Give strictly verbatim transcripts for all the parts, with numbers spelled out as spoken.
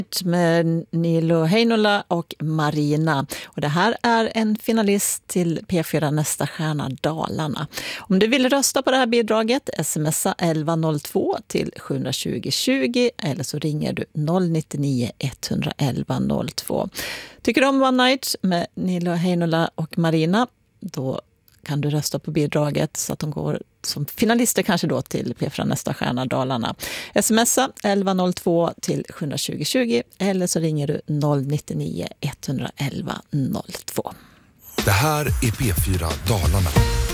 med Nilo Heinola och Marina. Och det här är en finalist till P fyra Nästa stjärna Dalarna. Om du vill rösta på det här bidraget, smsa elva noll två till sju tjugo tjugo eller så ringer du noll nio nio ett ett ett noll två. Tycker du om One Night med Nilo Heinola och Marina, då kan du rösta på bidraget så att de går som finalister kanske då till P fyra Nästa stjärna Dalarna. Smsa elva noll två till sju tjugo tjugo eller så ringer du noll nio nio ett ett ett noll två. Det här är P fyra Dalarna.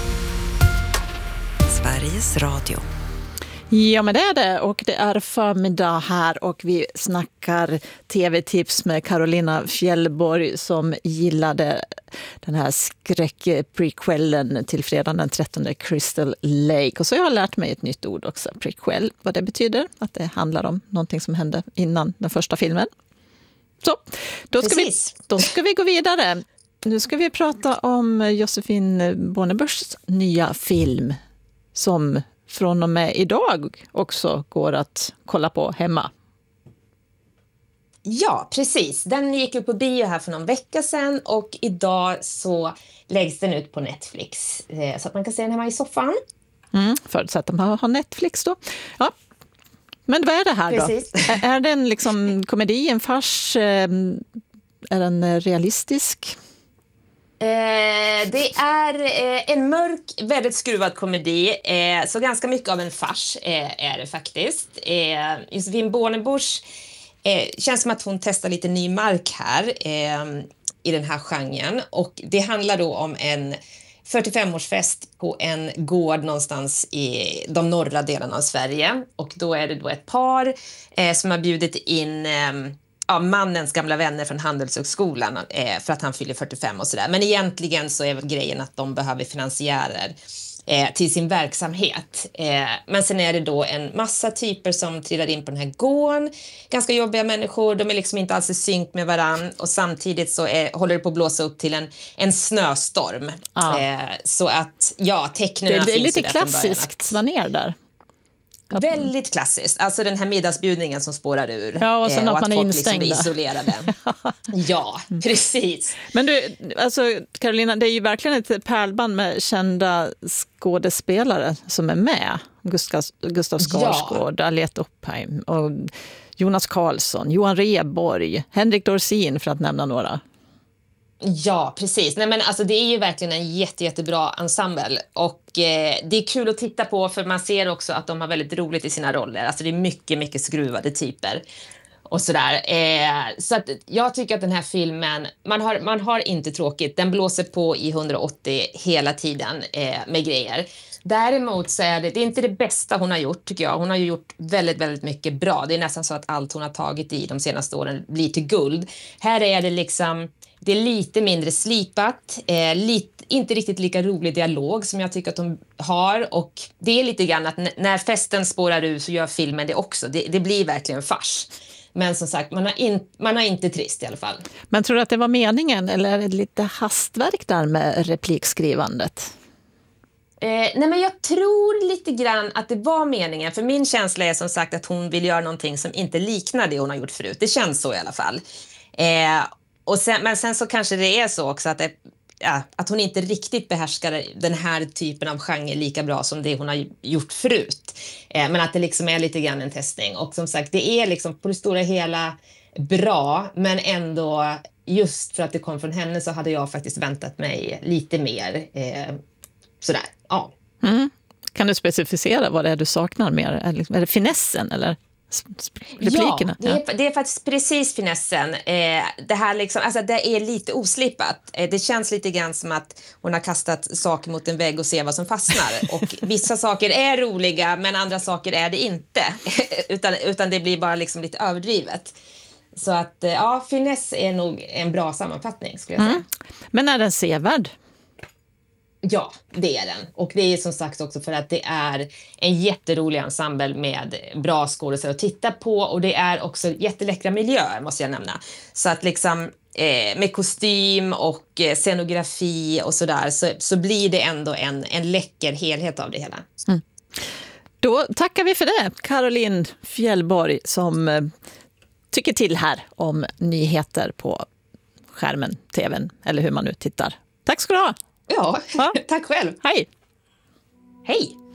Sveriges Radio. Ja, men det är det, och det är förmiddag här och vi snackar tv-tips med Carolina Fjällborg som gillade den här skräck-prequellen till fredag den trettonde, Crystal Lake. Och så har jag lärt mig ett nytt ord också, prequel, vad det betyder, att det handlar om någonting som hände innan den första filmen. Så, då ska, vi, då ska vi gå vidare. Nu ska vi prata om Josefin Bornebuschs nya film som från och med idag också går att kolla på hemma. Ja, precis. Den gick upp på bio här för någon vecka sedan och idag så läggs den ut på Netflix. Så att man kan se den hemma i soffan. Mm, förutsatt att man har Netflix då. Ja. Men vad är det här precis. då? Är, är det en liksom komedi, en fars? Är den realistisk? Eh, det är eh, en mörk, väldigt skruvad komedi, eh, så ganska mycket av en fars eh, är det faktiskt. Eh, Josefin Bornebusch eh, känns som att hon testar lite ny mark här eh, i den här genren, och det handlar då om en fyrtiofemårsfest på en gård någonstans i de norra delarna av Sverige, och då är det då ett par eh, som har bjudit in eh, ja, mannens gamla vänner från Handelshögskolan eh, för att han fyller fyrtiofem och sådär. Men egentligen så är väl grejen att de behöver finansiärer eh, till sin verksamhet. Eh, men sen är det då en massa typer som trillar in på den här gården. Ganska jobbiga människor, de är liksom inte alls i synk med varann. Och samtidigt så är, håller det på att blåsa upp till en, en snöstorm. Ah. Eh, så att, ja, tecknen det, det är finns lite ju där från början klassiskt manér där. Att... Väldigt klassiskt. Alltså den här middagsbjudningen som spårar ur. Ja, och sen eh, och att man att är folk instängda. liksom är isolerade. Ja, precis. Men du, alltså Carolina, det är ju verkligen ett pärlband med kända skådespelare som är med. Gustav, Gustav Skarsgård, ja. Aliette Oppheim och Jonas Karlsson, Johan Rheborg, Henrik Dorsin för att nämna några. Ja, precis. Nej, men alltså, det är ju verkligen en jätte, jättebra ensemble. Och eh, det är kul att titta på, för man ser också att de har väldigt roligt i sina roller. Alltså det är mycket, mycket skruvade typer. Och sådär. Eh, så att jag tycker att den här filmen, man har, man har inte tråkigt. Den blåser på i hundraåttio hela tiden eh, med grejer. Däremot så är det, det är inte det bästa hon har gjort, tycker jag. Hon har ju gjort väldigt, väldigt mycket bra. Det är nästan så att allt hon har tagit i de senaste åren blir till guld. Här är det liksom... Det är lite mindre slipat, eh, lite, inte riktigt lika rolig dialog som jag tycker att de har. Och det är lite grann att n- när festen spårar ur så gör filmen det också. Det, det blir verkligen fars. Men som sagt, man har, in, man har inte trist i alla fall. Men tror du att det var meningen, eller är det lite hastverk där med replikskrivandet? Eh, nej men jag tror lite grann att det var meningen. För min känsla är som sagt att hon vill göra någonting som inte liknar det hon har gjort förut. Det känns så i alla fall. Eh, Och sen, men sen så kanske det är så också att, det, ja, att hon inte riktigt behärskar den här typen av genre lika bra som det hon har gjort förut. Eh, men att det liksom är lite grann en testning. Och som sagt, det är liksom på det stora hela bra, men ändå just för att det kom från henne så hade jag faktiskt väntat mig lite mer. Eh, sådär, ja. Mm. Kan du specificera vad det är du saknar mer? Är det finessen eller? Replikerna. Ja, det är, det är faktiskt precis finessen. Eh, det här liksom, alltså det är lite oslipat. Eh, det känns lite grann som att hon har kastat saker mot en vägg och ser vad som fastnar. Och vissa saker är roliga, men andra saker är det inte. utan, utan det blir bara liksom lite överdrivet. Så att, eh, ja, finess är nog en bra sammanfattning, skulle jag säga. Mm. Men är den sevärd? Ja, det är den. Och det är som sagt också för att det är en jätterolig ensemble med bra skådespelare att titta på. Och det är också jätteläckra miljöer, måste jag nämna. Så att liksom eh, med kostym och eh, scenografi och sådär så, så blir det ändå en, en läcker helhet av det hela. Mm. Då tackar vi för det, Caroline Fjällborg, som tycker till här om nyheter på skärmen, tvn eller hur man nu tittar. Tack ska du ha. Ja, Ja. tack själv. Hej. Hej.